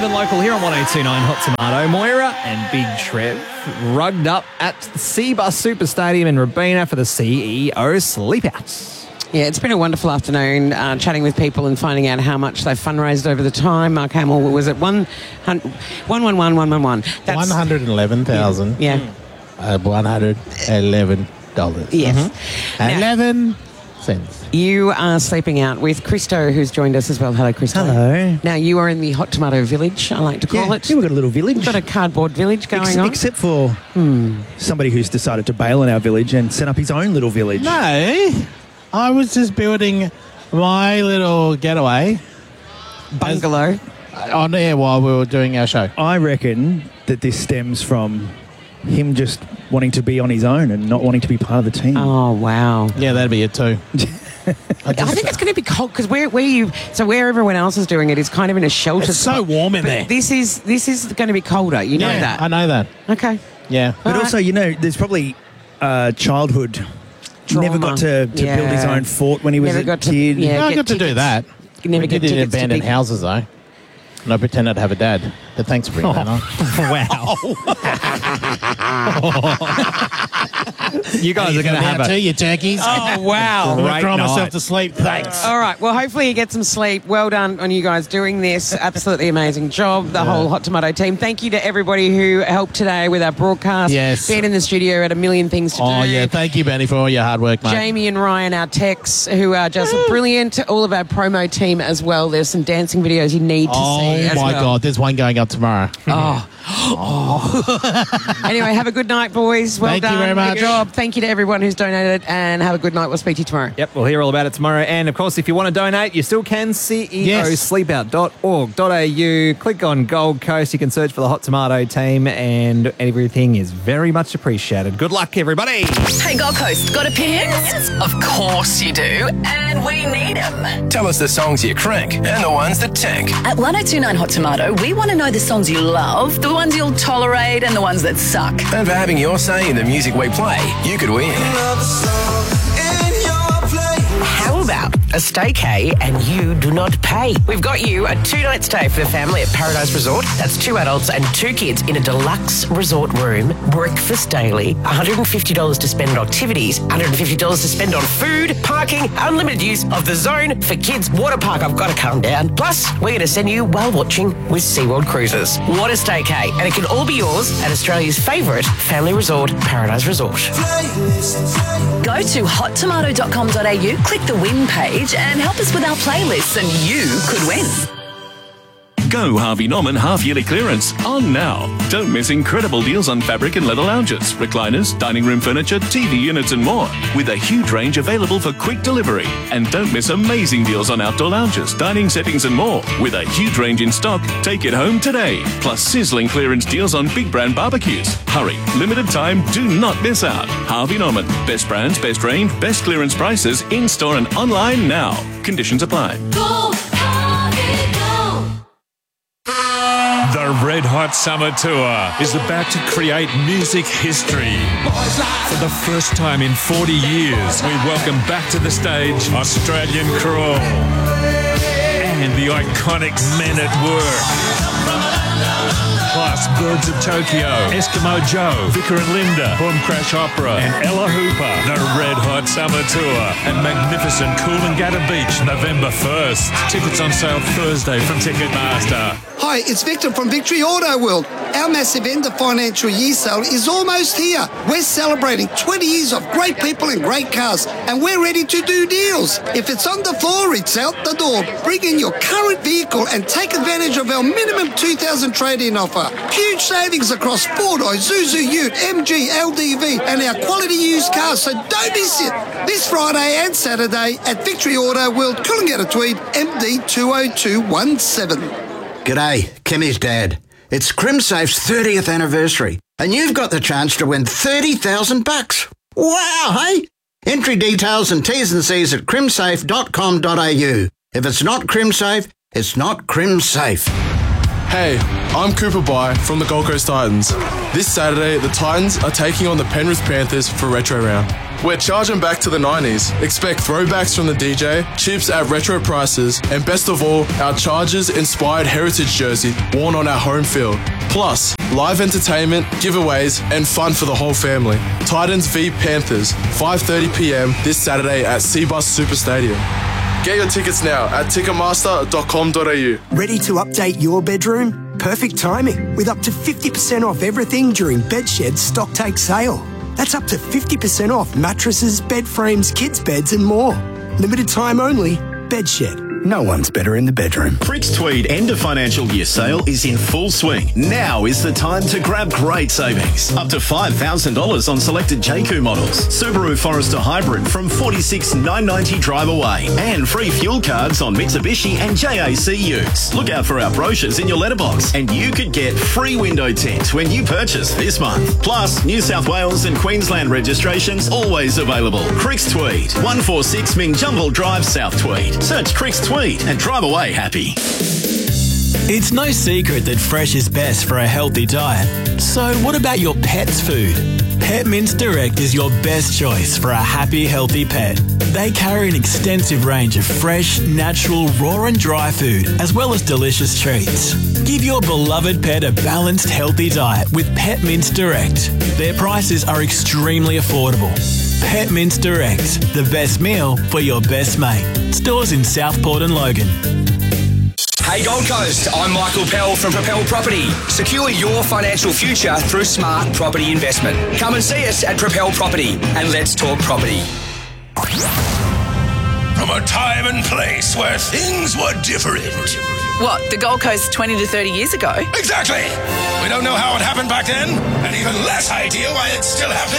live and local here on 1029 Hot Tomato. Moira and Big Trev rugged up at the Seabus Super Stadium in Robina for the CEO Sleep Out. Yeah, it's been a wonderful afternoon chatting with people and finding out how much they've fundraised over the time. Mark Hamill, was it 111? 111,000. Yeah. $111. Yes. Mm-hmm. 11 cents. You are sleeping out with Christo, who's joined us as well. Hello, Christo. Hello. Now, you are in the Hot Tomato Village, I like to call it. Yeah, we've got a little village. We've got a cardboard village going on. Except for somebody who's decided to bail in our village and set up his own little village. No, I was just building my little getaway Bungalow. on air while we were doing our show. I reckon that this stems from him just wanting to be on his own and not wanting to be part of the team. Oh, wow. Yeah, that'd be it too. I think it's going to be cold because where everyone else is doing it is kind of in a sheltered It's so spot. warm in But there. This is going to be colder. You know that. I know that. Okay. Yeah. But All also, right. you know, there's probably childhood. Trauma. Never got to build his own fort when he was Never a got to- kid. yeah. No, I get got to do tickets. that. You never We get did it in tickets to abandoned big- houses though. And I pretended to have a dad. But thanks for bringing that on. You guys are going to have to a you turkeys. Oh, wow. I'm going Great to cry myself night. to sleep. Thanks. All right. Well, hopefully you get some sleep. Well done on you guys doing this. Absolutely amazing job, the whole Hot Tomato team. Thank you to everybody who helped today with our broadcast. Yes. Being in the studio had a million things to do. Oh, yeah. Thank you, Benny, for all your hard work, mate. Jamie and Ryan, our techs, who are just brilliant. All of our promo team as well. There's some dancing videos you need to see Oh, as my well. God. There's one going up tomorrow. Oh. Anyway, have a good night, boys. Well Thank you done. very much. Good job. Thank you to everyone who's donated, and have a good night. We'll speak to you tomorrow. Yep, we'll hear all about it tomorrow. And, of course, if you want to donate, you still can. CEOsleepout.org.au. Click on Gold Coast. You can search for the Hot Tomato team, and everything is very much appreciated. Good luck, everybody. Hey, Gold Coast, got opinions? Of course you do, and we need them. Tell us the songs you crank and the ones that tank. At 1029 Hot Tomato, we want to know the songs you love, the ones you'll tolerate, and the ones that suck. And for having your say in the music we play, you could win. How about a staycay and you do not pay? We've got you a 2-night stay for the family at Paradise Resort. That's 2 adults and 2 kids in a deluxe resort room, breakfast daily, $150 to spend on activities, $150 to spend on food, parking, unlimited use of the zone for kids' water park. I've got to calm down. Plus, we're going to send you whale watching with SeaWorld Cruises. What a staycay. And it can all be yours at Australia's favourite family resort, Paradise Resort. Go to hottomato.com.au, click the win page, and help us with our playlists, and you could win. Go Harvey Norman half-yearly clearance on now. Don't miss incredible deals on fabric and leather lounges, recliners, dining room furniture, TV units and more, with a huge range available for quick delivery. And don't miss amazing deals on outdoor lounges, dining settings and more, with a huge range in stock. Take it home today. Plus sizzling clearance deals on big brand barbecues. Hurry, limited time, do not miss out. Harvey Norman, best brands, best range, best clearance prices, in-store and online now. Conditions apply. The Red Hot Summer Tour is about to create music history. For the first time in 40 years, we welcome back to the stage Australian Crawl and the iconic Men at Work. Plus Birds of Tokyo, Eskimo Joe, Vicar and Linda, Boom Crash Opera, and Ella Hooper. The Red Hot Summer Tour at magnificent Coolangatta Beach, November 1st. Tickets on sale Thursday from Ticketmaster. Hi, it's Victor from Victory Auto World. Our massive end of financial year sale is almost here. We're celebrating 20 years of great people and great cars, and we're ready to do deals. If it's on the floor, it's out the door. Bring in your current vehicle and take advantage of our minimum $2,000 trade-in offer. Huge savings across Ford, Isuzu, Ute, MG, LDV, and our quality used cars, so don't miss it. This Friday and Saturday at Victory Auto World, Coolangatta Tweed, MD 20217. G'day, Kimmy's dad. It's CrimSafe's 30th anniversary, and you've got the chance to win $30,000. Wow, hey? Entry details and T's and C's at crimsafe.com.au. If it's not CrimSafe, it's not CrimSafe. Hey, I'm Cooper Bye from the Gold Coast Titans. This Saturday, the Titans are taking on the Penrith Panthers for Retro Round. We're charging back to the 90s. Expect throwbacks from the DJ, chips at retro prices, and best of all, our Chargers-inspired heritage jersey worn on our home field. Plus, live entertainment, giveaways, and fun for the whole family. Titans v Panthers, 5:30 p.m. this Saturday at Seabus Super Stadium. Get your tickets now at ticketmaster.com.au. Ready to update your bedroom? Perfect timing, with up to 50% off everything during Bedshed's stock take sale. That's up to 50% off mattresses, bed frames, kids' beds and more. Limited time only. Bedshed. No one's better in the bedroom. Cricks Tweed end of financial year sale is in full swing. Now is the time to grab great savings. Up to $5,000 on selected JQ models. Subaru Forester Hybrid from $46,990 drive away. And free fuel cards on Mitsubishi and JAC Utes. Look out for our brochures in your letterbox and you could get free window tint when you purchase this month. Plus, New South Wales and Queensland registrations always available. Cricks Tweed, 146 Minjumble Drive, South Tweed. Search Cricks Tweed and drive away happy. It's no secret that fresh is best for a healthy diet. So what about your pet's food? Pet Mints Direct is your best choice for a happy, healthy pet. They carry an extensive range of fresh, natural, raw and dry food, as well as delicious treats. Give your beloved pet a balanced, healthy diet with Pet Mints Direct. Their prices are extremely affordable. Pet Mints Direct, the best meal for your best mate. Stores in Southport and Logan. Hey Gold Coast, I'm Michael Pell from Propel Property. Secure your financial future through smart property investment. Come and see us at Propel Property and let's talk property. From a time and place where things were different. What, the Gold Coast 20 to 30 years ago? Exactly. We don't know how it happened back then, and even less idea why it's still happening